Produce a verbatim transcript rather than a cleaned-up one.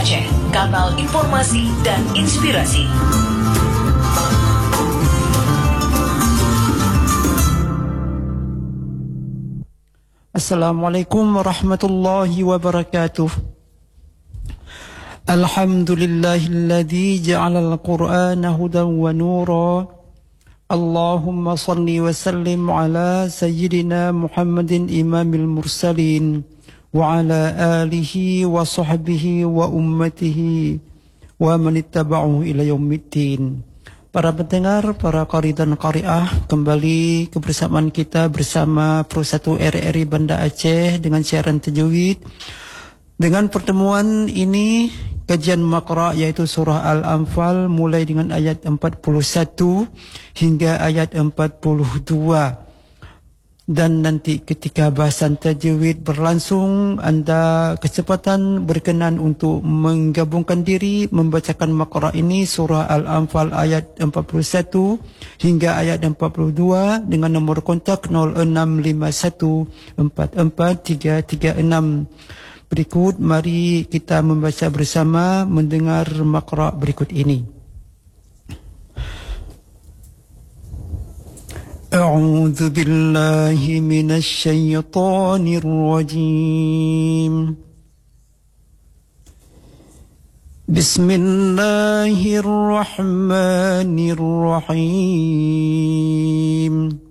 Aceh, kanal informasi dan inspirasi. Assalamualaikum warahmatullahi wabarakatuh. Alhamdulillahilladzi ja'alal Qur'ana hudan wa nura. Allahumma salli wa sallim ala sayyidina Muhammadin imamil mursalin wa ala alihi wa sahbihi wa ummatihi wa man ittaba'ahu ila yaumiddin. Para pendengar, para qari dan qari'ah, kembali kebersamaan kita bersama Persatu R R I Banda Aceh dengan siaran tajwid. Dengan pertemuan ini, kajian Maqra' yaitu surah Al-Anfal mulai dengan ayat empat puluh satu hingga ayat empat puluh dua. Dan nanti ketika bahasan tajwid berlangsung, anda kesempatan berkenan untuk menggabungkan diri membacakan Maqra' ini surah Al-Anfal ayat empat puluh satu hingga ayat empat puluh dua dengan nombor kontak nol enam lima satu empat empat tiga tiga enam. Berikut mari kita membaca bersama mendengar Maqra' berikut ini. أعوذ بالله من الشيطان الرجيم بسم الله الرحمن الرحيم